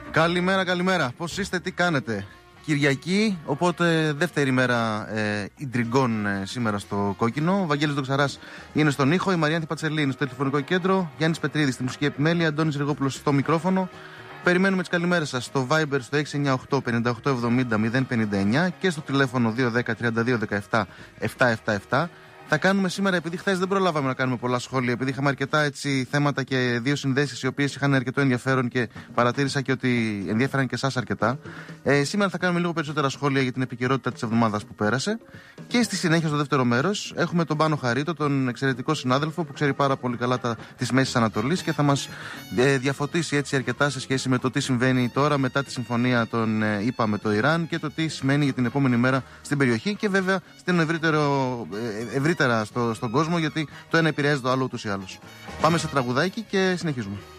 Καλημέρα, καλημέρα. Πώς είστε, τι κάνετε? Κυριακή, οπότε δεύτερη μέρα ιντριγκών σήμερα στο κόκκινο. Ο Βαγγέλης Δοξαράς είναι στον ήχο, η Μαριάνθη Πατσελή είναι στο τηλεφωνικό κέντρο, Γιάννης Πετρίδης στη μουσική επιμέλεια, Αντώνης Ριγόπουλος στο μικρόφωνο. Περιμένουμε τις καλημέρες σας στο Viber στο 698 58 70 059 και στο τηλέφωνο 210 32 17 777. Θα κάνουμε σήμερα, επειδή χθες δεν προλάβαμε να κάνουμε πολλά σχόλια, επειδή είχαμε αρκετά έτσι, θέματα και δύο συνδέσεις οι οποίες είχαν αρκετό ενδιαφέρον και παρατήρησα και ότι ενδιαφέραν και εσάς αρκετά. Σήμερα θα κάνουμε λίγο περισσότερα σχόλια για την επικαιρότητα της εβδομάδας που πέρασε. Και στη συνέχεια, στο δεύτερο μέρος, έχουμε τον Πάνο Χαρίτο, τον εξαιρετικό συνάδελφο που ξέρει πάρα πολύ καλά της Μέσης Ανατολής και θα μας διαφωτίσει έτσι αρκετά σε σχέση με το τι συμβαίνει τώρα μετά τη συμφωνία των ΗΠΑ με το Ιράν και το τι σημαίνει για την επόμενη μέρα στην περιοχή και βέβαια στην ευρύτερα στον κόσμο, γιατί το ένα επηρεάζει το άλλο ούτως ή άλλως. Πάμε σε τραγουδάκι και συνεχίζουμε.